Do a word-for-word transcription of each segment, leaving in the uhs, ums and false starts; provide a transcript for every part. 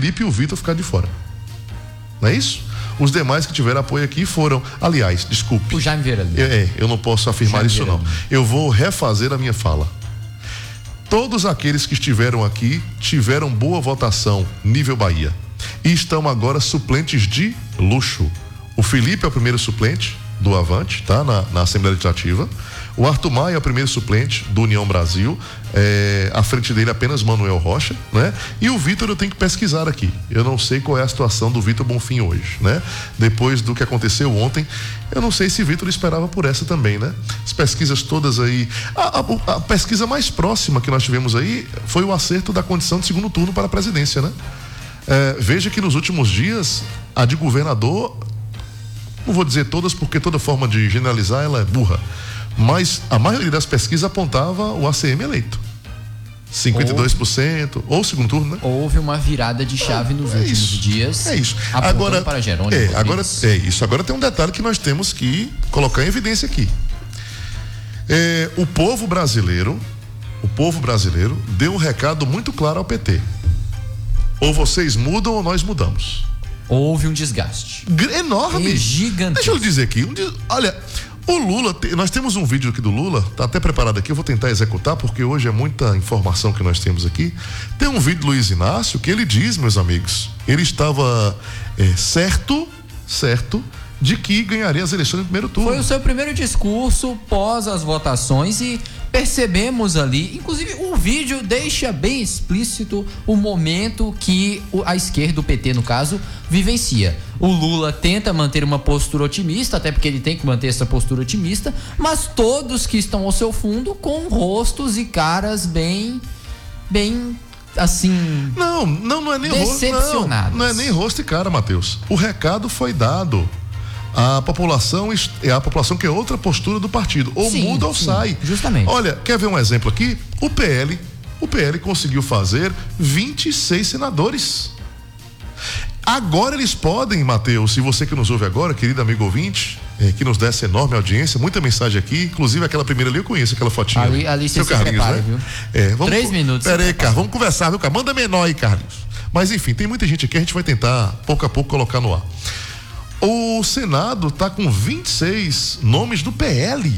Felipe e o Vitor ficar de fora. Não é isso? Os demais que tiveram apoio aqui foram, aliás, desculpe. O Jaime Vieira Lima. É, eu não posso afirmar Jaime isso não. Vieira. Eu vou refazer a minha fala. Todos aqueles que estiveram aqui tiveram boa votação nível Bahia e estão agora suplentes de luxo. O Felipe é o primeiro suplente do Avante, tá? Na, na Assembleia Legislativa. O Arthur Maia é o primeiro suplente do União Brasil, é, à frente dele apenas Manuel Rocha, né? E o Vitor eu tenho que pesquisar aqui. Eu não sei qual é a situação do Vitor Bonfim hoje, né? Depois do que aconteceu ontem, eu não sei se Vitor esperava por essa também, né? As pesquisas todas aí. A, a, a pesquisa mais próxima que nós tivemos aí foi o acerto da condição de segundo turno para a presidência, né? É, veja que nos últimos dias, a de governador, não vou dizer todas porque toda forma de generalizar ela é burra, mas a maioria das pesquisas apontava o A C M eleito. cinquenta e dois por cento, ou, ou segundo turno, né? Houve uma virada de chave nos é últimos isso, dias. É isso. Agora, agora, para Jerônimo é, agora, é isso. Agora tem um detalhe que nós temos que colocar em evidência aqui. É, o povo brasileiro, o povo brasileiro deu um recado muito claro ao P T. Ou vocês mudam ou nós mudamos. Houve um desgaste. Enorme. É gigantesco. Deixa eu lhe dizer aqui. Um, olha, o Lula, nós temos um vídeo aqui do Lula, tá até preparado aqui, eu vou tentar executar, porque hoje é muita informação que nós temos aqui. Tem um vídeo do Luiz Inácio que ele diz, meus amigos, ele estava é, certo, certo, de que ganharia as eleições no primeiro turno. Foi o seu primeiro discurso pós as votações e percebemos ali, inclusive o vídeo deixa bem explícito o momento que a esquerda, o P T no caso, vivencia. O Lula tenta manter uma postura otimista, até porque ele tem que manter essa postura otimista, mas todos que estão ao seu fundo com rostos e caras bem, bem assim... Não, não, não é nem rosto, não, não é nem rosto e cara, Matheus. O recado foi dado. A população é a população que é outra postura do partido, ou sim, muda ou sim, sai. Justamente. Olha, quer ver um exemplo aqui? O P L, o P L conseguiu fazer vinte e seis senadores. Agora eles podem, Matheus, se você que nos ouve agora, querido amigo ouvinte, é, que nos dá essa enorme audiência, muita mensagem aqui, inclusive aquela primeira ali eu conheço, aquela fotinha. Ali, ali você se prepara, né? Viu? É, vamos, Três minutos. Pera aí, Carlos, vamos conversar, viu, Carlos? Manda menor aí, Carlos. Mas enfim, tem muita gente aqui, a gente vai tentar pouco a pouco colocar no ar. O Senado está com vinte e seis nomes do P L.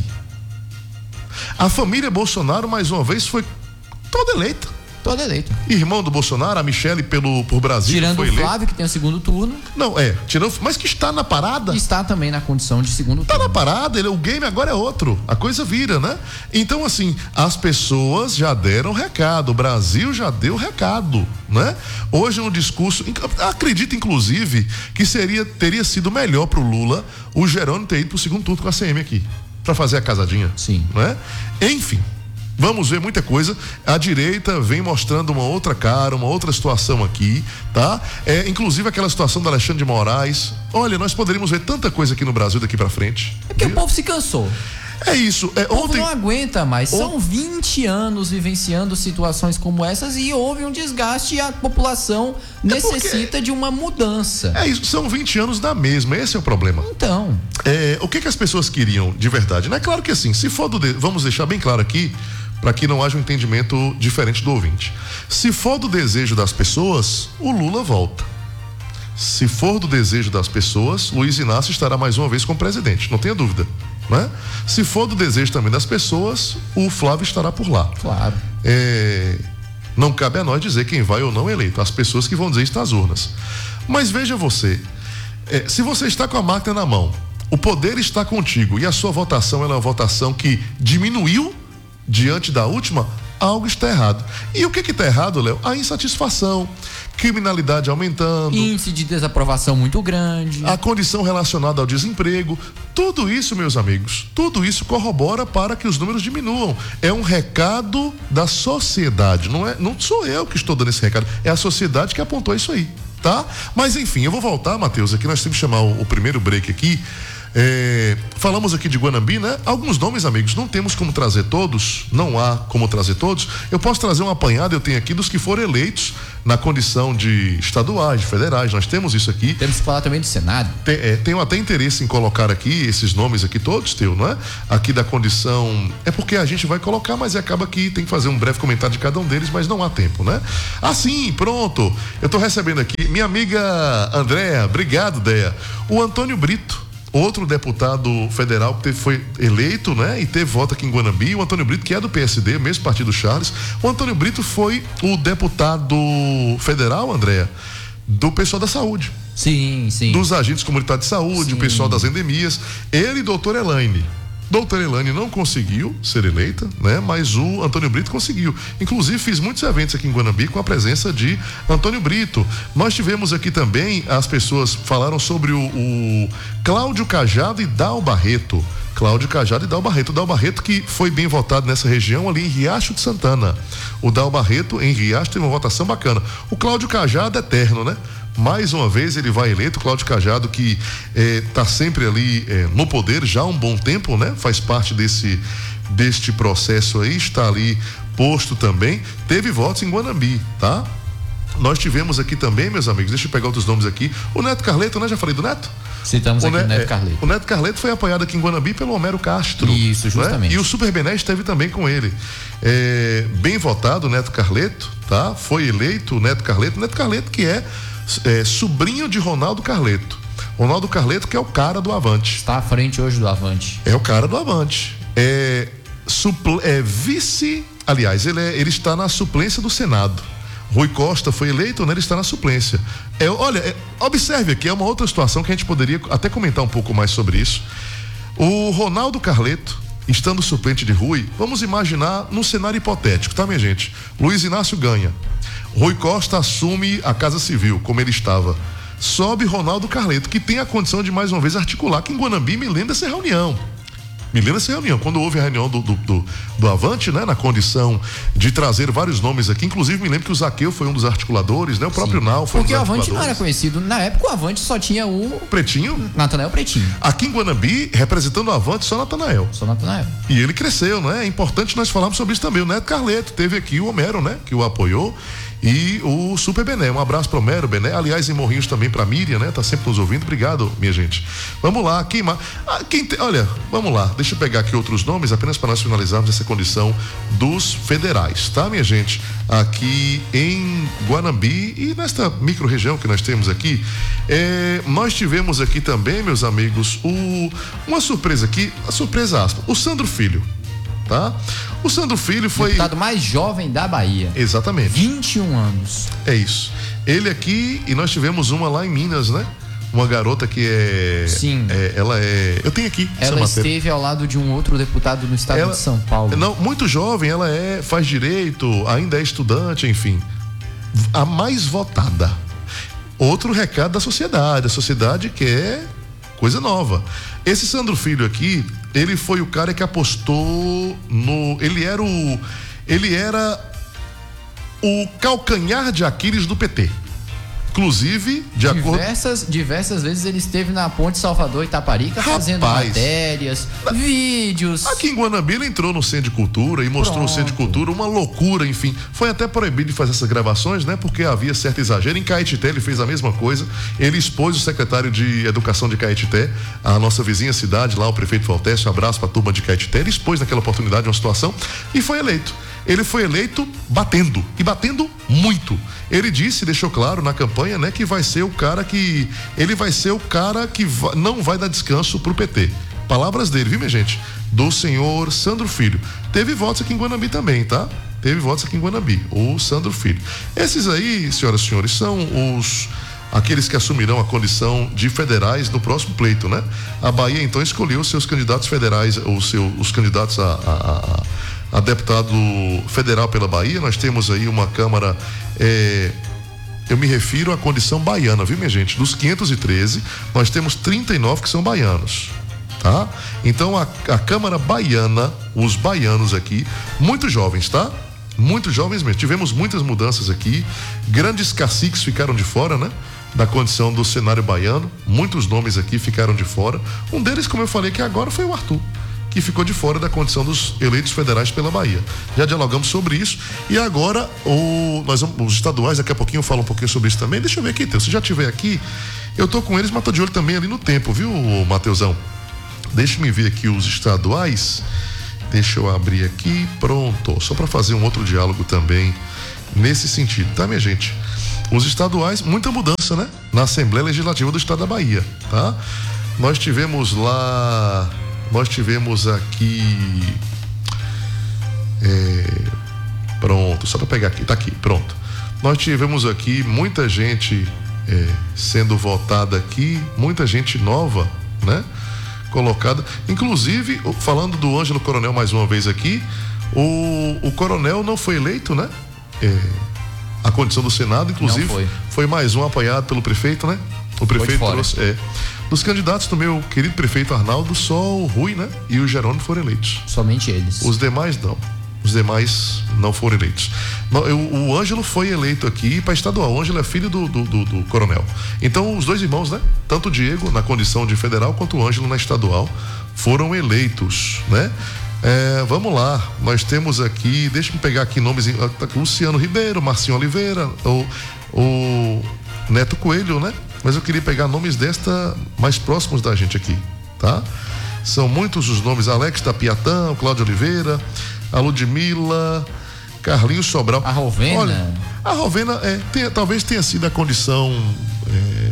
A família Bolsonaro, mais uma vez, foi toda eleita. Toda eleita. Irmão do Bolsonaro, a Michele pelo, por Brasil. Tirando foi o Flávio, eleito. Que tem o segundo turno. Não, é, tirando, mas que está na parada. Está também na condição de segundo tá turno. Está na parada, ele, o game agora é outro. A coisa vira, né? Então, assim, as pessoas já deram recado, o Brasil já deu recado, né? Hoje no discurso, acredito inclusive que seria, teria sido melhor pro Lula o Jerônimo ter ido pro segundo turno com a C M aqui, para fazer a casadinha. Sim. Né? Enfim. Vamos ver muita coisa. A direita vem mostrando uma outra cara, uma outra situação aqui, tá? É, inclusive aquela situação do Alexandre de Moraes. Olha, nós poderíamos ver tanta coisa aqui no Brasil daqui pra frente. É porque viu? O povo se cansou. É isso. É, o povo ontem... não aguenta mais. O... São vinte anos vivenciando situações como essas e houve um desgaste e a população é necessita porque... de uma mudança. É isso. São vinte anos da mesma. Esse é o problema. Então. É, o que que as pessoas queriam de verdade? Não é claro que assim, se for do... De... Vamos deixar bem claro aqui, para que não haja um entendimento diferente do ouvinte. Se for do desejo das pessoas, o Lula volta. Se for do desejo das pessoas, Luiz Inácio estará mais uma vez como presidente, não tenha dúvida, né? Se for do desejo também das pessoas, o Flávio estará por lá. Claro. É, não cabe a nós dizer quem vai ou não eleito, as pessoas que vão dizer isso nas urnas. Mas veja você, é, se você está com a máquina na mão, o poder está contigo e a sua votação ela é uma votação que diminuiu diante da última, algo está errado. E o que que está errado, Léo? A insatisfação, criminalidade aumentando, índice de desaprovação muito grande, a condição relacionada ao desemprego, tudo isso, meus amigos, tudo isso corrobora para que os números diminuam. É um recado da sociedade, não é, não sou eu que estou dando esse recado, é a sociedade que apontou isso aí, tá? Mas enfim, eu vou voltar, Matheus, aqui nós temos que chamar o, o primeiro break aqui. É, falamos aqui de Guanambi, né? Alguns nomes, amigos, não temos como trazer todos, não há como trazer todos. Eu posso trazer um apanhado, eu tenho aqui dos que foram eleitos na condição de estaduais, de federais, nós temos isso aqui. Temos que falar também do Senado. Tem, é, tenho até interesse em colocar aqui esses nomes aqui todos, teu, não é? Aqui da condição, é porque a gente vai colocar, mas acaba que tem que fazer um breve comentário de cada um deles, mas não há tempo, né? Assim, pronto, eu tô recebendo aqui, minha amiga Andréa, obrigado, Déia, o Antônio Brito, outro deputado federal que teve, foi eleito, né? E teve voto aqui em Guanambi, o Antônio Brito, que é do P S D, mesmo partido Charles. O Antônio Brito foi o deputado federal, Andréa, do pessoal da saúde. Sim, sim. Dos agentes comunitários de saúde, sim. O pessoal das endemias. Ele e doutor Elaine. Doutora Elaine não conseguiu ser eleita, né? Mas o Antônio Brito conseguiu. Inclusive, fiz muitos eventos aqui em Guanambi com a presença de Antônio Brito. Nós tivemos aqui também, as pessoas falaram sobre o, o Cláudio Cajado e Dal Barreto. Cláudio Cajado e Dal Barreto. O Dal Barreto que foi bem votado nessa região ali em Riacho de Santana. O Dal Barreto em Riacho teve uma votação bacana. O Cláudio Cajado é eterno, né? Mais uma vez ele vai eleito, Cláudio Cajado, que está eh, sempre ali eh, no poder já há um bom tempo, né? Faz parte desse, deste processo aí, está ali posto também. Teve votos em Guanambi, tá? Nós tivemos aqui também, meus amigos, deixa eu pegar outros nomes aqui. O Neto Carleto, né? Já falei do Neto? Citamos o aqui ne- o Neto é, Carleto. O Neto Carleto foi apoiado aqui em Guanambi pelo Homero Castro. Isso, justamente. Né? E o Super Bené esteve também com ele. É, bem votado o Neto Carleto, tá? Foi eleito o Neto Carleto. Neto Carleto que é, é sobrinho de Ronaldo Carleto. Ronaldo Carleto que é o cara do Avante. Está à frente hoje do Avante. É o cara do Avante. É, supl- é vice, aliás, ele, é, ele está na suplência do Senado. Rui Costa foi eleito, né? Ele está na suplência. É, olha, é, observe aqui, é uma outra situação que a gente poderia até comentar um pouco mais sobre isso. O Ronaldo Carleto, estando suplente de Rui, vamos imaginar num cenário hipotético, tá, minha gente? Luiz Inácio ganha. Rui Costa assume a Casa Civil, como ele estava. Sobe Ronaldo Carleto, que tem a condição de mais uma vez articular, que em Guanambi me lembra essa reunião. Me lembra essa reunião, quando houve a reunião do, do, do, do Avante, né? Na condição de trazer vários nomes aqui, inclusive me lembro que o Zaqueu foi um dos articuladores, né? O próprio Sim. Nau foi Porque um dos o Avante articuladores. não era conhecido, na época o Avante só tinha o... Pretinho? Natanael Pretinho. Aqui em Guanambi, representando o Avante, só Natanael. Só Natanael. E ele cresceu, né? É importante nós falarmos sobre isso também. O Neto Carleto, teve aqui o Homero, né? Que o apoiou. E o Super Bené, um abraço para o Homero Bené, aliás em Morrinhos também para a Miriam, né? Tá sempre nos ouvindo, obrigado, minha gente. Vamos lá, quem, ah, quem te... olha, vamos lá, deixa eu pegar aqui outros nomes, apenas para nós finalizarmos essa condição dos federais, tá, minha gente? Aqui em Guanambi e nesta micro-região que nós temos aqui, é, nós tivemos aqui também, meus amigos, o, uma surpresa aqui, a surpresa aspa, o Sandro Filho. Tá? O Sandro Filho foi... deputado mais jovem da Bahia. Exatamente. vinte e um anos. É isso. Ele aqui, e nós tivemos uma lá em Minas, né? Uma garota que é... Sim. É, ela é... Eu tenho aqui. Ela esteve ao lado de um outro deputado no estado ela, de São Paulo. Não, muito jovem, ela é... faz direito, ainda é estudante, enfim. A mais votada. Outro recado da sociedade. A sociedade quer coisa nova. Esse Sandro Filho aqui, ele foi o cara que apostou no... Ele era o... Ele era o calcanhar de Aquiles do P T. Inclusive, de diversas, acordo... diversas vezes ele esteve na Ponte Salvador Itaparica Rapaz, fazendo matérias, na... vídeos. Aqui em Guanambi ele entrou no Centro de Cultura e mostrou Pronto. no Centro de Cultura uma loucura, enfim. Foi até proibido de fazer essas gravações, né? Porque havia certo exagero. Em Caetité ele fez a mesma coisa. Ele expôs o secretário de Educação de Caetité, a nossa vizinha cidade, lá o prefeito Valteste, um abraço para a turma de Caetité. Ele expôs naquela oportunidade uma situação e foi eleito. Ele foi eleito batendo, e batendo muito. Ele disse, deixou claro na campanha, né, que vai ser o cara que, ele vai ser o cara que va, não vai dar descanso pro P T. Palavras dele, viu, minha gente? Do senhor Sandro Filho. Teve votos aqui em Guanambi também, tá? Teve votos aqui em Guanambi, o Sandro Filho. Esses aí, senhoras e senhores, são os aqueles que assumirão a condição de federais no próximo pleito, né? A Bahia, então, escolheu os seus candidatos federais, os seus, os candidatos a, a, a, a deputado federal pela Bahia. Nós temos aí uma Câmara, é, eu me refiro à condição baiana, viu, minha gente? Dos quinhentos e treze, nós temos trinta e nove que são baianos, tá? Então, a, a Câmara baiana, os baianos aqui, muito jovens, tá? Muito jovens mesmo. Tivemos muitas mudanças aqui, grandes caciques ficaram de fora, né? da condição do cenário baiano. Muitos nomes aqui ficaram de fora. Um deles, como eu falei aqui agora, foi o Arthur, que ficou de fora da condição dos eleitos federais pela Bahia. Já dialogamos sobre isso e agora o, nós vamos, os estaduais, daqui a pouquinho eu falo um pouquinho sobre isso também. Deixa eu ver aqui, Teus, se já estiver aqui, eu tô com eles, mas tô de olho também ali no tempo, viu, Mateusão? Deixa-me ver aqui os estaduais. Deixa eu abrir aqui, pronto, só para fazer um outro diálogo também nesse sentido, tá, minha gente? Os estaduais, muita mudança, né? Na Assembleia Legislativa do Estado da Bahia, tá? Nós tivemos lá, nós tivemos aqui, é, pronto, só para pegar aqui, tá aqui, pronto. Nós tivemos aqui muita gente é, sendo votada aqui, muita gente nova, né? Colocada, inclusive, falando do Ângelo Coronel mais uma vez aqui, o, o Coronel não foi eleito, né? É, a condição do Senado, inclusive, foi. foi mais um apoiado pelo prefeito, né? O prefeito trouxe, é, dos candidatos do meu querido prefeito Arnaldo, só o Rui, né? E o Jerônimo foram eleitos. Somente eles. Os demais não. Os demais não foram eleitos. O, o Ângelo foi eleito aqui para estadual. O Ângelo é filho do, do, do, do coronel. Então, os dois irmãos, né? Tanto o Diego na condição de federal quanto o Ângelo na estadual foram eleitos, né? É, vamos lá, nós temos aqui, deixa eu pegar aqui nomes, Luciano Ribeiro, Marcinho Oliveira, o, o Neto Coelho, né? Mas eu queria pegar nomes desta mais próximos da gente aqui, tá? São muitos os nomes, Alex da Piatã, Cláudio Oliveira, a Ludmila, Carlinhos Sobral. A Rovena? Olha, a Rovena é, tem, talvez tenha sido a condição é,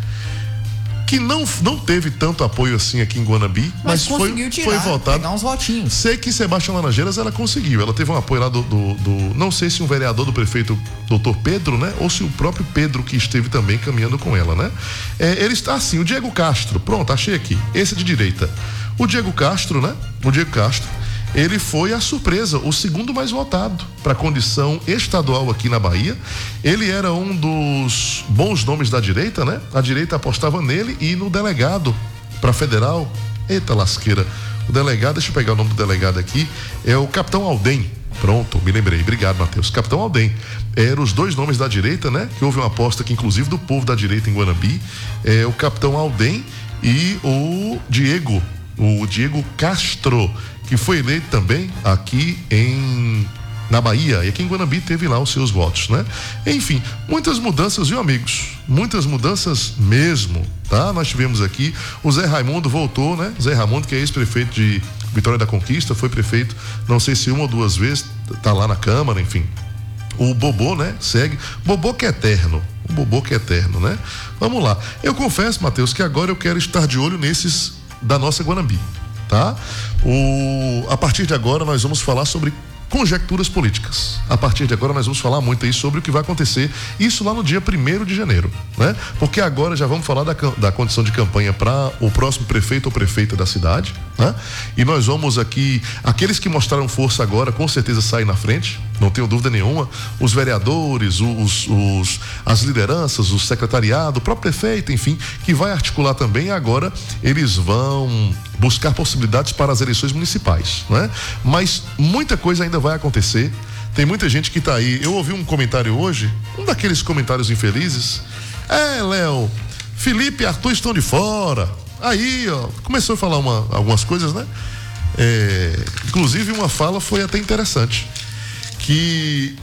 que não, não teve tanto apoio assim aqui em Guanabi, mas, mas foi, tirar, foi votado. Pegar uns votinhos. Sei que Sebastião Laranjeiras ela conseguiu, ela teve um apoio lá do, do, do não sei se um vereador do prefeito doutor Pedro, né? Ou se o próprio Pedro que esteve também caminhando com ela, né? É, ele está assim, o Diego Castro, pronto, achei aqui, esse é de direita. O Diego Castro, né? O Diego Castro, ele foi a surpresa, o segundo mais votado para a condição estadual aqui na Bahia. Ele era um dos bons nomes da direita, né? A direita apostava nele e no delegado para federal. Eita lasqueira. O delegado, deixa eu pegar o nome do delegado aqui, é o Capitão Aldem. Pronto, me lembrei. Obrigado, Matheus. Capitão Aldem. Eram os dois nomes da direita, né? Que houve uma aposta aqui, inclusive, do povo da direita em Guanabi. É o Capitão Aldem e o Diego, o Diego Castro, que foi eleito também aqui em na Bahia, e aqui em Guanabi teve lá os seus votos, né? Enfim, muitas mudanças, viu, amigos? Muitas mudanças mesmo, tá? Nós tivemos aqui, o Zé Raimundo voltou, né? Zé Raimundo, que é ex-prefeito de Vitória da Conquista, foi prefeito, não sei se uma ou duas vezes, tá lá na Câmara, enfim. O Bobô, né? Segue. Bobô que é eterno. O Bobô que é eterno, né? Vamos lá. Eu confesso, Matheus, que agora eu quero estar de olho nesses da nossa Guanabi, tá? O, a partir de agora nós vamos falar sobre conjecturas políticas. A partir de agora nós vamos falar muito aí sobre o que vai acontecer, isso lá no dia primeiro de janeiro, né? Porque agora já vamos falar da, da condição de campanha para o próximo prefeito ou prefeita da cidade, né? E nós vamos aqui, aqueles que mostraram força agora com certeza saem na frente, não tenho dúvida nenhuma, os vereadores, os, os, as lideranças, o secretariado, o próprio prefeito, enfim, que vai articular também. Agora eles vão buscar possibilidades para as eleições municipais, né? Mas muita coisa ainda vai acontecer. Tem muita gente que tá aí. Eu ouvi um comentário hoje, um daqueles comentários infelizes. É, Léo, Felipe e Arthur estão de fora. Aí, ó, começou a falar uma, algumas coisas, né? É, inclusive uma fala foi até interessante, que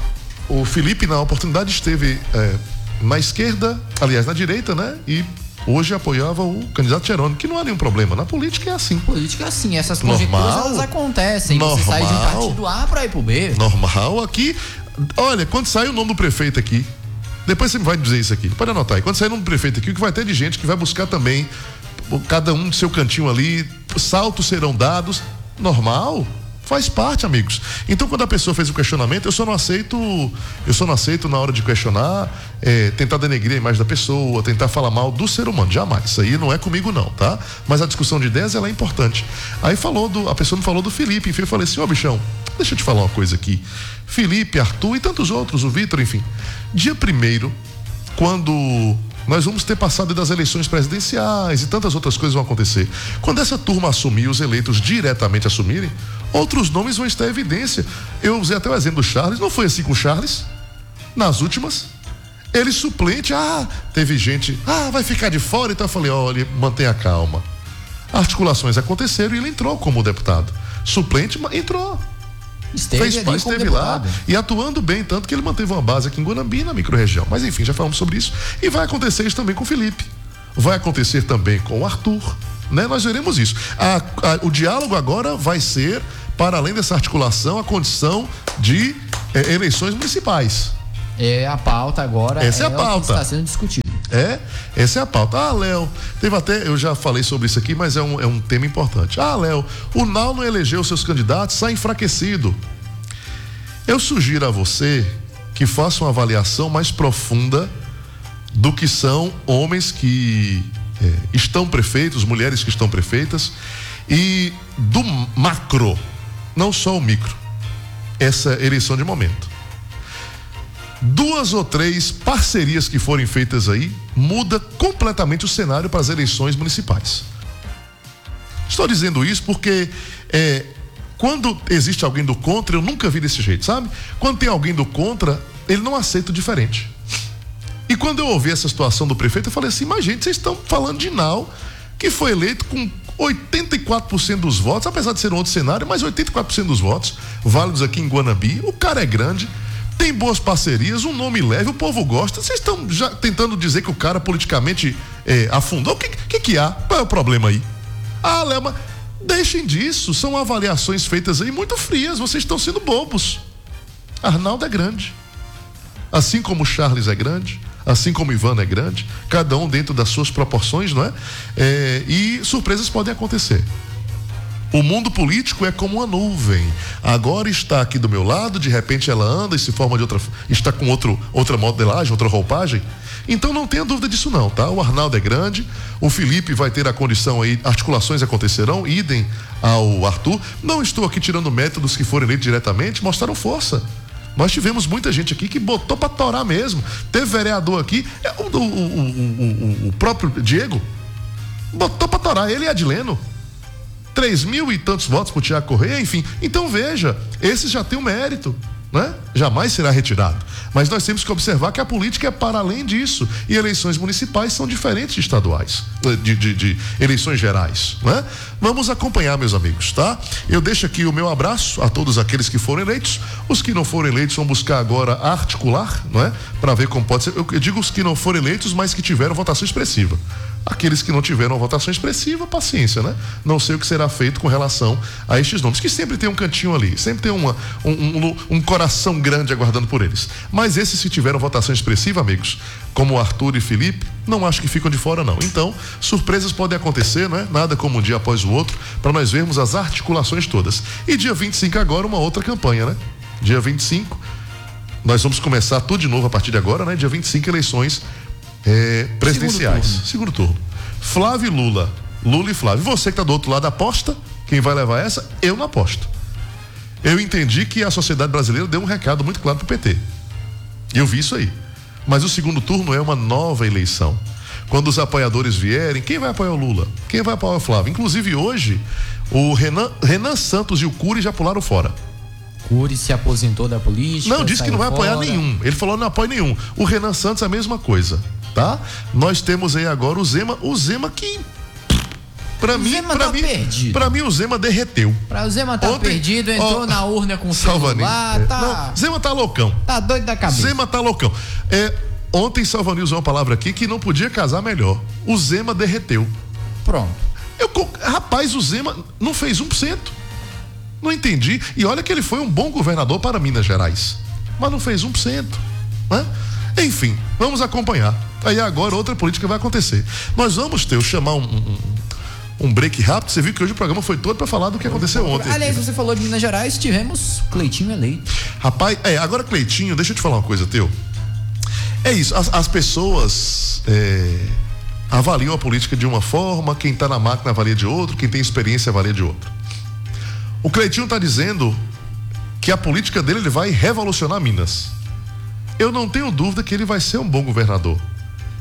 o Felipe na oportunidade esteve é, na esquerda, aliás na direita, né? E hoje apoiava o candidato Jerônimo, que não há nenhum problema. Na política é assim. Política é assim, essas conjecturas elas acontecem. Normal, você sai de um partido A para ir pro B. Normal. Aqui, olha, quando sai o nome do prefeito aqui, depois você vai dizer isso aqui, pode anotar aí. Quando sair o nome do prefeito aqui, o que vai ter de gente que vai buscar também, cada um do seu cantinho ali, saltos serão dados. Normal. Faz parte, amigos. Então, quando a pessoa fez o questionamento, eu só não aceito, eu só não aceito na hora de questionar, é, tentar denegrir a imagem da pessoa, tentar falar mal do ser humano, jamais. Isso aí não é comigo não, tá? Mas a discussão de ideias, ela é importante. Aí falou do, a pessoa me falou do Felipe, enfim, eu falei assim, ó, bichão, deixa eu te falar uma coisa aqui. Felipe, Arthur e tantos outros, o Vitor, enfim. Dia primeiro, quando nós vamos ter passado das eleições presidenciais e tantas outras coisas vão acontecer. Quando essa turma assumir, os eleitos diretamente assumirem, outros nomes vão estar em evidência. Eu usei até o exemplo do Charles, não foi assim com o Charles? Nas últimas, Ele suplente, ah, teve gente, ah, vai ficar de fora, então eu falei, olha, mantenha calma. Articulações aconteceram e ele entrou como deputado. Suplente, entrou. Esteve, Fez, ali esteve lá e atuando bem, tanto que ele manteve uma base aqui em Guanambi, na microrregião. Mas enfim, já falamos sobre isso. E vai acontecer isso também com o Felipe. Vai acontecer também com o Arthur, né? Nós veremos isso. A, a, o diálogo agora vai ser, para além dessa articulação, a condição de é, eleições municipais. É a pauta agora. Essa é, é a pauta. O que está sendo discutido. É, essa é a pauta. Ah, Léo, teve até, eu já falei sobre isso aqui, mas é um, é um tema importante. Ah, Léo, o N A U não elegeu seus candidatos, sai enfraquecido. Eu sugiro a você que faça uma avaliação mais profunda do que são homens que é, estão prefeitos, mulheres que estão prefeitas, e do macro, não só o micro, essa eleição de momento. Duas ou três parcerias que forem feitas aí muda completamente o cenário para as eleições municipais. Estou dizendo isso porque é, quando existe alguém do contra, eu nunca vi desse jeito, sabe? Quando tem alguém do contra, ele não aceita o diferente. E quando eu ouvi essa situação do prefeito, eu falei assim, mas gente, vocês estão falando de N A U, que foi eleito com oitenta e quatro por cento dos votos, apesar de ser um outro cenário, mas oitenta e quatro por cento dos votos válidos aqui em Guanambi. O cara é grande, tem boas parcerias, um nome leve, o povo gosta. Vocês estão já tentando dizer que o cara politicamente é, afundou? O que, que que há? Qual é o problema aí? Ah, Léo, deixem disso, são avaliações feitas aí muito frias, vocês estão sendo bobos. Arnaldo é grande, assim como o Charles é grande, assim como o Ivana é grande, cada um dentro das suas proporções, não é? É, e surpresas podem acontecer. O mundo político é como uma nuvem. Agora está aqui do meu lado, de repente ela anda e se forma de outra, está com outro, outra modelagem, outra roupagem. Então não tenha dúvida disso não, tá? O Arnaldo é grande, o Felipe vai ter a condição aí, articulações acontecerão, idem ao Arthur. Não estou aqui tirando métodos que foram eleitos diretamente, mostraram força. Nós tivemos muita gente aqui que botou pra torar mesmo. Teve vereador aqui, o, o, o, o, o próprio Diego, botou pra torar, ele e Adileno. Três mil e tantos votos pro Tiago Correia, enfim. Então veja, esses já tem um mérito, né? Jamais será retirado. Mas nós temos que observar que a política é para além disso. E eleições municipais são diferentes de estaduais, de, de, de eleições gerais, né? Vamos acompanhar, meus amigos, tá? Eu deixo aqui o meu abraço a todos aqueles que foram eleitos. Os que não foram eleitos vão buscar agora articular, não é? Para ver como pode ser. Eu, eu digo os que não foram eleitos, mas que tiveram votação expressiva. Aqueles que não tiveram votação expressiva, paciência, né? Não sei o que será feito com relação a estes nomes, que sempre tem um cantinho ali, sempre tem uma, um, um, um coração grande aguardando por eles. Mas esses que tiveram votação expressiva, amigos, como Arthur e Felipe, não acho que ficam de fora, não. Então, surpresas podem acontecer, né? Nada como um dia após o outro, para nós vermos as articulações todas. E dia vinte e cinco agora, uma outra campanha, né? Dia vinte e cinco, nós vamos começar tudo de novo a partir de agora, né? Dia vinte e cinco, eleições É, presidenciais, segundo turno. segundo turno. Flávio e Lula, Lula e Flávio. Você que está do outro lado aposta, quem vai levar essa? Eu não aposto. Eu entendi que a sociedade brasileira deu um recado muito claro pro P T. Eu vi isso aí. Mas o segundo turno é uma nova eleição. Quando os apoiadores vierem, quem vai apoiar o Lula? Quem vai apoiar o Flávio? Inclusive hoje, o Renan, Renan Santos e o Cury já pularam fora. Cury se aposentou da política. Não, disse que não vai fora. apoiar nenhum. Ele falou não apoia nenhum. O Renan Santos é a mesma coisa. Tá? Nós temos aí agora o Zema, o Zema que pra o mim, Zema pra tá mim, perdido. pra mim o Zema derreteu. Pra o Zema tá Ontem, perdido, entrou ó, na urna com o Salvanil, celular, é, tá. Não, Zema tá loucão. Tá doido da cabeça. Zema tá loucão. É, ontem Salvanil usou uma palavra aqui que não podia casar melhor. O Zema derreteu. Pronto. Eu, rapaz, o Zema não fez um por cento. Não entendi. E olha que ele foi um bom governador para Minas Gerais. Mas não fez um por cento, né? Enfim, vamos acompanhar. Aí agora outra política vai acontecer. Nós vamos ter, eu chamar um, um, um break rápido. Você viu que hoje o programa foi todo para falar do que aconteceu ontem. Aliás, aqui, você falou de Minas Gerais, tivemos Cleitinho eleito. Rapaz, é, agora Cleitinho, deixa eu te falar uma coisa, Teu. É isso, as, as pessoas é, avaliam a política de uma forma, quem está na máquina avalia de outro, quem tem experiência avalia de outro. O Cleitinho está dizendo que a política dele ele vai revolucionar Minas. Eu não tenho dúvida que ele vai ser um bom governador.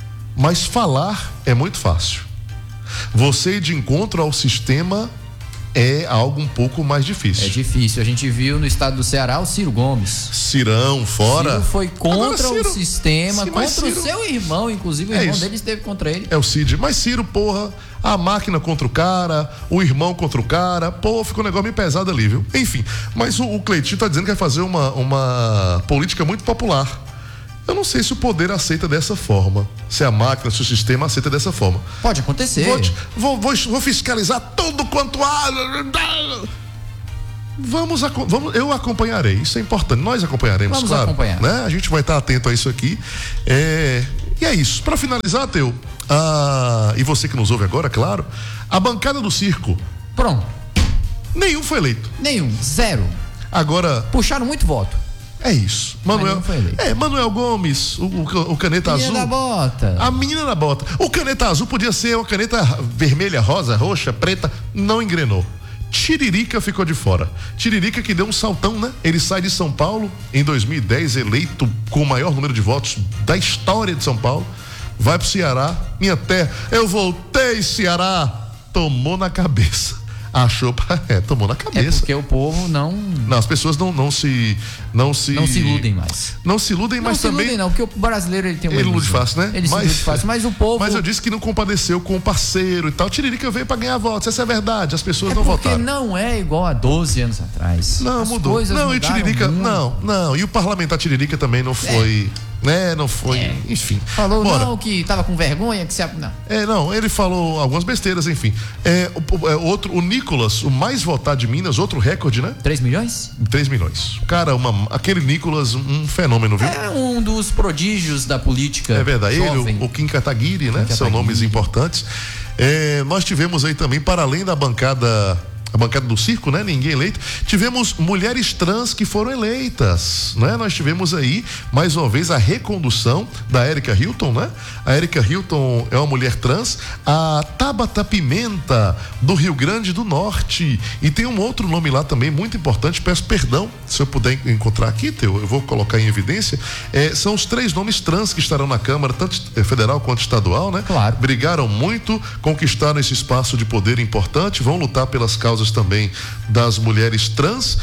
Mas falar é muito fácil. Você ir de encontro ao sistema é algo um pouco mais difícil. É difícil. A gente viu no estado do Ceará o Ciro Gomes. Cirão fora. Ciro foi contra Ciro, o sistema, sim, contra Ciro, o seu irmão, inclusive o é irmão isso. dele esteve contra ele. É o Cid. Mas Ciro, porra, a máquina contra o cara, o irmão contra o cara, pô, ficou um negócio meio pesado ali, viu? Enfim, mas o, o Cleitinho tá dizendo que vai fazer uma, uma política muito popular. Eu não sei se o poder aceita dessa forma, se a máquina, se o sistema aceita dessa forma. Pode acontecer. Vou, te, vou, vou, vou fiscalizar tudo quanto há. Vamos, vamos, eu acompanharei, isso é importante, nós acompanharemos, vamos claro. Acompanhar. Né? A gente vai estar atento a isso aqui. É, e é isso. Para finalizar, Teu, ah, e você que nos ouve agora, claro, a bancada do circo. Pronto. Nenhum foi eleito. Nenhum, zero. Agora. Puxaram muito voto. É isso. Manuel, é, Manuel Gomes, o, o, o caneta menina azul. Da bota. A menina da bota. O caneta azul podia ser uma caneta vermelha, rosa, roxa, preta. Não engrenou. Tiririca ficou de fora. Tiririca que deu um saltão, né? Ele sai de São Paulo em dois mil e dez, eleito com o maior número de votos da história de São Paulo. Vai pro Ceará, minha terra. Eu voltei, Ceará. Tomou na cabeça. Achou, é, tomou na cabeça. É porque o povo não. Não, as pessoas não, não se. Não se. Não se iludem mais. Não se iludem, não mas se também. Iludem, não, porque o brasileiro ele tem uma. Ele ilude fácil, né? Ele mas, se ilude fácil, mas o povo. Mas eu disse que não compadeceu com o parceiro e tal. Tiririca veio pra ganhar votos, essa é a verdade. As pessoas é não porque votaram. não é igual a doze anos atrás. Não, As mudou. Coisas não, e o Tiririca. muito. Não, não. E o parlamentar Tiririca também não foi. É. Né? Não foi, é. Enfim. Falou Bora. não, que tava com vergonha, que se. Não. É, não, ele falou algumas besteiras, enfim. É, o, é, outro, o Nicolas, o mais votado de Minas, outro recorde, né? três milhões? três milhões. Cara, uma, aquele Nicolas, um fenômeno, viu? É um dos prodígios da política. É verdade, jovem. ele, o, o Kim Kataguiri, né? Kim São Kataguiri. nomes importantes. É, nós tivemos aí também, para além da bancada. A bancada do circo, né? Ninguém eleito. Tivemos mulheres trans que foram eleitas, né? Nós tivemos aí, mais uma vez, a recondução da Erika Hilton, né? A Erika Hilton é uma mulher trans. A Tabata Pimenta, do Rio Grande do Norte. E tem um outro nome lá também, muito importante. Peço perdão, se eu puder encontrar aqui, Teu, eu vou colocar em evidência. É, são os três nomes trans que estarão na Câmara, tanto federal quanto estadual, né? Claro. Brigaram muito, conquistaram esse espaço de poder importante, vão lutar pelas causas também das mulheres trans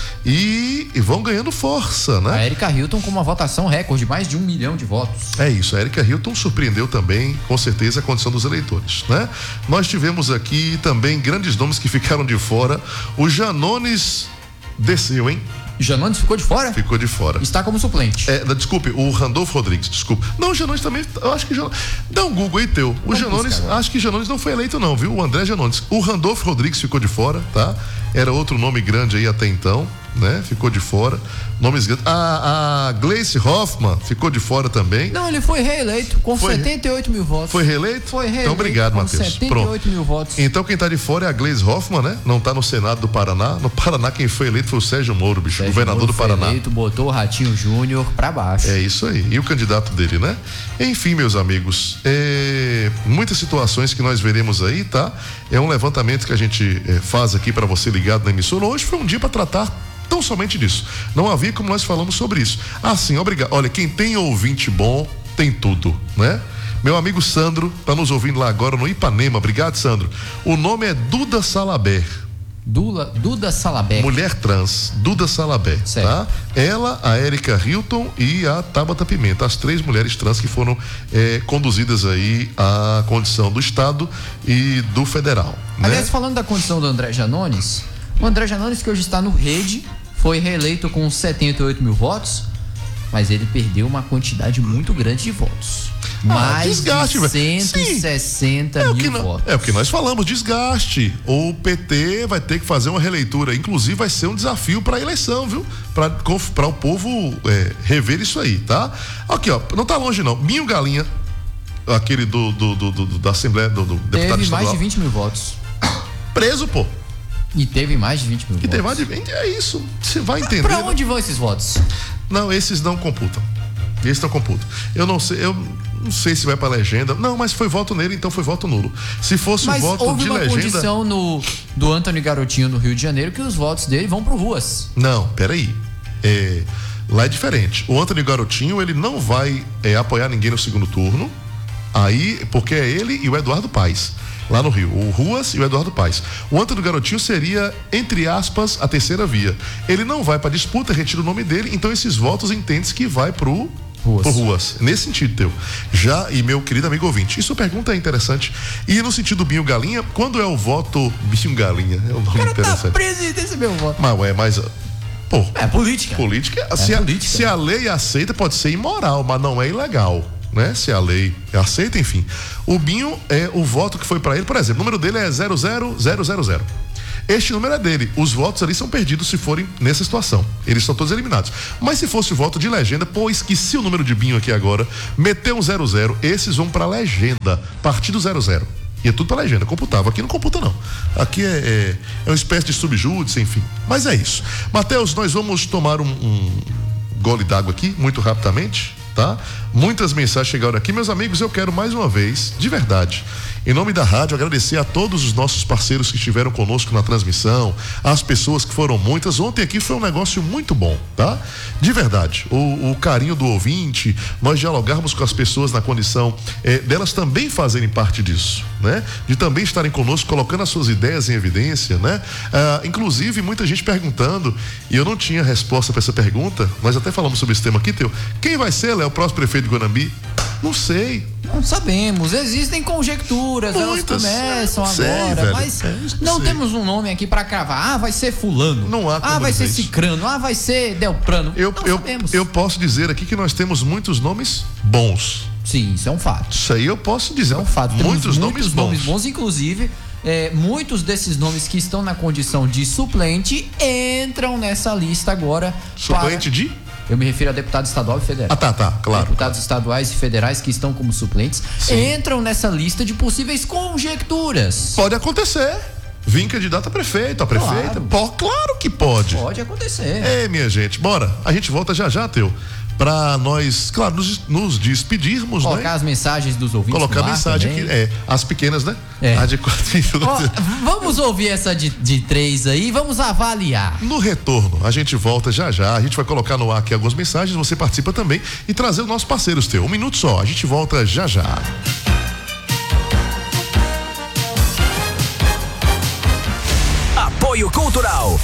e, e vão ganhando força, né? A Erika Hilton com uma votação recorde, mais de um milhão de votos. É isso, a Erika Hilton surpreendeu também, com certeza, a condição dos eleitores, né? Nós tivemos aqui também grandes nomes que ficaram de fora. O Janones desceu, hein? Janones ficou de fora? Ficou de fora. Está como suplente. É, desculpe, o Randolfo Rodrigues, desculpe. Não, o Janones também, eu acho que Janones, dá um Google aí, Teu. O Vamos Janones, buscar, acho que Janones não foi eleito não, viu? O André Janones. O Randolfo Rodrigues ficou de fora, tá? Era outro nome grande aí até então, né? Ficou de fora. Nomes grandes. A, a Gleice Hoffmann ficou de fora também. Não, ele foi reeleito com Foi- setenta e oito mil votos. Foi reeleito? Foi reeleito. Então, obrigado, com Matheus. setenta e Pronto. oito mil votos. Então, quem tá de fora é a Gleice Hoffmann, né? Não tá no Senado do Paraná. No Paraná, quem foi eleito foi o Sérgio Moro, bicho, Sérgio governador Moro do foi Paraná. eleito, botou o Ratinho Júnior pra baixo. É isso aí. E o candidato dele, né? Enfim, meus amigos, é, muitas situações que nós veremos aí, tá? É um levantamento que a gente é, faz aqui para você ligado na emissora. Hoje foi um dia para tratar tão somente disso. Não havia como nós falamos sobre isso. Assim, obrigado. Olha, quem tem ouvinte bom, tem tudo, né? Meu amigo Sandro tá nos ouvindo lá agora no Ipanema. Obrigado, Sandro. O nome é Duda Salaber. Dula, Duda Salaber. Mulher trans, Duda Salaber, Certo. tá? Ela, a Erika Hilton e a Tabata Pimenta, as três mulheres trans que foram eh, conduzidas aí à condição do Estado e do Federal, né? Aliás, falando da condição do André Janones, o André Janones, que hoje está no Rede, foi reeleito com setenta e oito mil votos, mas ele perdeu uma quantidade muito grande de votos. Ah, Mais desgaste, de velho. cento e sessenta É o, que mil nó- votos. é o que nós falamos, desgaste. O P T vai ter que fazer uma releitura. Inclusive, vai ser um desafio para a eleição, viu? Para o povo é, rever isso aí, tá? Aqui, ó, não tá longe não. Minho Galinha, aquele do, do, do- do- da Assembleia, do, do deputado Teve mais estadual, de vinte mil votos. preso, pô. E teve mais de vinte mil E votos. tem mais de vinte, é isso. Você vai entender. Pra né? onde vão esses votos? Não, esses não computam. Esses não computam. Eu não sei, eu não sei se vai pra legenda. Não, mas foi voto nele, então foi voto nulo. Se fosse Mas o voto houve de uma legenda. condição no, do Antônio Garotinho no Rio de Janeiro que os votos dele vão pro ruas. Não, peraí. É, lá é diferente. O Antônio Garotinho, ele não vai é, apoiar ninguém no segundo turno. Aí, porque é ele e o Eduardo Paes. lá no Rio, o Ruas e o Eduardo Paes. O Antônio Garotinho seria, entre aspas, a terceira via. Ele não vai para disputa, retira o nome dele, então esses votos entende-se que vai pro Ruas. Pro Ruas. Nesse sentido, teu. Já, e meu querido amigo ouvinte, isso pergunta é interessante. E no sentido do Binho Galinha, quando é o voto Binho Galinha? É um nome cara interessante. Tá presidente, meu voto. Mas, ué, mas pô, é política. Política, é se, política. A, se a lei aceita, pode ser imoral, mas não é ilegal, né? Se a lei aceita, enfim. O Binho, é o voto que foi para ele, por exemplo, o número dele é zero zero zero zero zero. Este número é dele. Os votos ali são perdidos se forem nessa situação. Eles são todos eliminados. Mas se fosse voto de legenda, pô, esqueci o número de Binho aqui agora, meteu um zero zero, esses vão para legenda, partido zero zero. E é tudo para legenda, computava. Aqui não computa, não. Aqui é, é, é uma espécie de subjúdice, enfim. Mas é isso. Mateus, nós vamos tomar um, um gole d'água aqui, muito rapidamente, tá? Muitas mensagens chegaram aqui. Meus amigos, eu quero mais uma vez, de verdade, em nome da rádio, agradecer a todos os nossos parceiros que estiveram conosco na transmissão, as pessoas que foram muitas. Ontem aqui foi um negócio muito bom, tá? De verdade. O, o carinho do ouvinte, nós dialogarmos com as pessoas na condição eh, delas também fazerem parte disso, né? De também estarem conosco, colocando as suas ideias em evidência, né? Ah, inclusive, muita gente perguntando, e eu não tinha resposta para essa pergunta, nós até falamos sobre esse tema aqui, Teu. Quem vai ser, Léo, o próximo prefeito de Guanambi? Não sei. Não sabemos, existem conjecturas, muitas, elas começam sei, agora, velho, mas é, não sei. temos um nome aqui pra cravar. Ah, vai ser fulano. Não há Ah, vai ser isso. Cicrano. Ah, vai ser Delprano. Eu, não eu, sabemos. eu posso dizer aqui que nós temos muitos nomes bons. Sim, isso é um fato. Isso aí eu posso dizer. É um fato. Temos Muitos, muitos nomes bons. nomes bons, inclusive, é, muitos desses nomes que estão na condição de suplente entram nessa lista agora. Suplente para... de? Eu me refiro a deputado estadual e federal. Ah, tá, tá, claro. Deputados estaduais e federais que estão como suplentes Sim. entram nessa lista de possíveis conjecturas. Pode acontecer. Vim candidato a prefeito, a prefeita. Claro. Pô, claro que pode. Pode acontecer. É, minha gente, bora. A gente volta já já, Teu. Pra nós, claro, nos, nos despedirmos, Colocar né? as mensagens dos ouvintes. Colocar a mensagem aqui, é, as pequenas, né? É. A de quatro. Ó, vamos ouvir essa de, de três aí, vamos avaliar. No retorno, a gente volta já já, a gente vai colocar no ar aqui algumas mensagens, você participa também e trazer os nossos parceiros, Teu. Um minuto só, a gente volta já já. Apoio Cultural.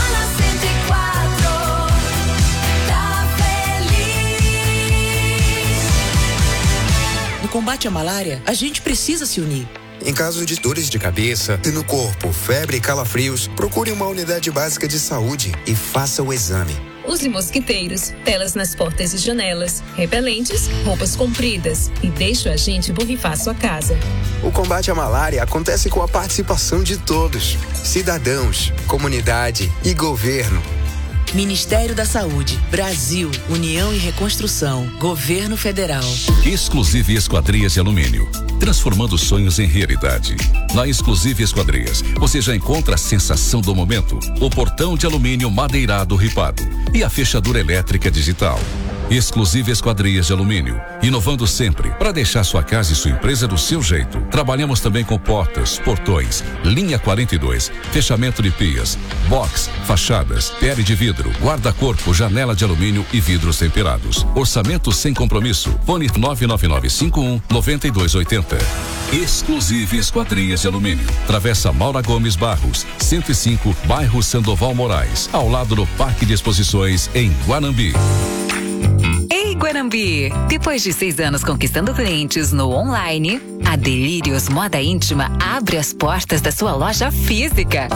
No combate à malária, a gente precisa se unir. Em caso de dores de cabeça, no corpo, febre e calafrios, procure uma unidade básica de saúde e faça o exame. Use mosquiteiros, telas nas portas e janelas, repelentes, roupas compridas e deixe o agente borrifar sua casa. O combate à malária acontece com a participação de todos, cidadãos, comunidade e governo. Ministério da Saúde, Brasil, União e Reconstrução, Governo Federal. Exclusive Esquadrias de Alumínio, transformando sonhos em realidade. Na Exclusive Esquadrias, você já encontra a sensação do momento, o portão de alumínio madeirado ripado e a fechadura elétrica digital. Exclusive Esquadrias de Alumínio, inovando sempre para deixar sua casa e sua empresa do seu jeito. Trabalhamos também com portas, portões, linha quarenta e dois, fechamento de pias, box, fachadas, pele de vidro, guarda-corpo, janela de alumínio e vidros temperados. Orçamento sem compromisso. Fone nove nove nove cinco um nove dois oito zero. Exclusive Esquadrias de Alumínio. Travessa Maura Gomes Barros, cento e cinco, bairro Sandoval Moraes, ao lado do Parque de Exposições em Guanambi. Ei, Guanambi! Depois de seis anos conquistando clientes no online, a Delírios Moda Íntima abre as portas da sua loja física.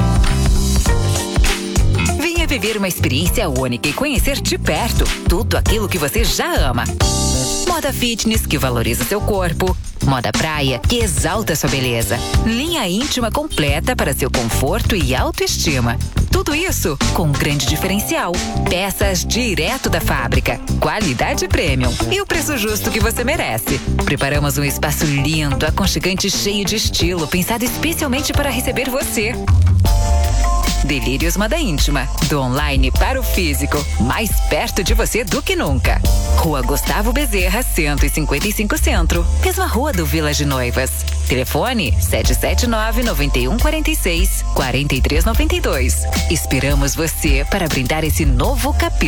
Venha viver uma experiência única e conhecer de perto tudo aquilo que você já ama. Moda fitness, que valoriza seu corpo. Moda praia, que exalta sua beleza. Linha íntima completa para seu conforto e autoestima. Tudo isso com um grande diferencial. Peças direto da fábrica. Qualidade premium. E o preço justo que você merece. Preparamos um espaço lindo, aconchegante e cheio de estilo, pensado especialmente para receber você. Delírios Moda Íntima, do online para o físico, mais perto de você do que nunca. Rua Gustavo Bezerra, cento e cinquenta e cinco Centro, mesma rua do Village Noivas. Telefone sete sete nove, nove um quatro seis, quatro três nove dois. Esperamos você para brindar esse novo capítulo.